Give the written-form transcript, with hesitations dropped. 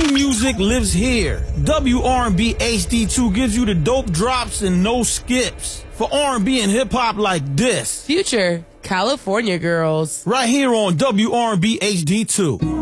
New music lives here. WR&B HD2 gives you the dope drops and no skips. For R&B and hip-hop like this. Future, California Girls. Right here on WR&B HD2.